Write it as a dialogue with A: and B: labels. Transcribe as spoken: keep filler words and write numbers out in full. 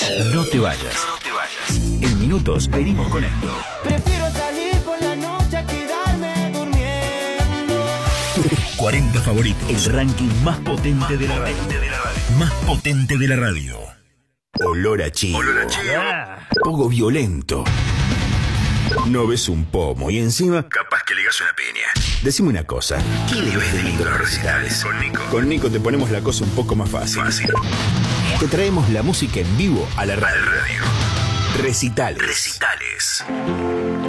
A: No te vayas. No te vayas. En minutos venimos con esto.
B: Prefiero salir por la noche a quedarme durmiendo.
A: cuarenta favoritos. El ranking más potente de la radio. Más potente de la radio. Olor a chivo. Olor a chivo. Poco violento. No ves un pomo y encima capaz que le digas una piña. Decime una cosa, ¿qué le ves de lindo los recitales? Con Nico. Con Nico te ponemos la cosa un poco más fácil. Fácil. Te traemos la música en vivo a la radio. A la radio. Recitales. Recitales.